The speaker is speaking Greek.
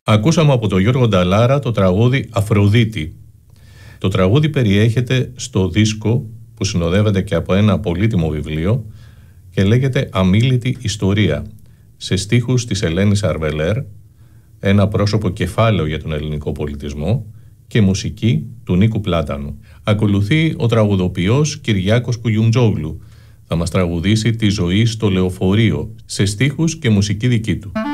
Ακούσαμε από τον Γιώργο Νταλάρα το τραγούδι «Αφροδίτη». Το τραγούδι περιέχεται στο δίσκο που συνοδεύεται και από ένα πολύτιμο βιβλίο και λέγεται «Αμίλητη ιστορία», σε στίχους της Ελένης Αρβελέρ, ένα πρόσωπο κεφάλαιο για τον ελληνικό πολιτισμό, και μουσική του Νίκου Πλάτανου. Ακολουθεί ο τραγουδοποιός Κυριάκος Κουγιουντζόγλου. Θα μας τραγουδήσει τη ζωή στο λεωφορείο, σε στίχους και μουσική δική του.